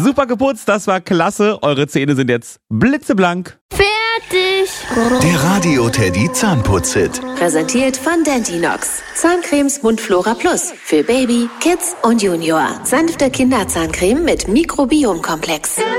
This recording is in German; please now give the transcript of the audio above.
Super geputzt, das war klasse. Eure Zähne sind jetzt blitzeblank. Fertig. Der Radio Teddy Zahnputz-Hit. Präsentiert von Dentinox. Zahncremes Mundflora Plus. Für Baby, Kids und Junior. Sanfte Kinderzahncreme mit Mikrobiomkomplex.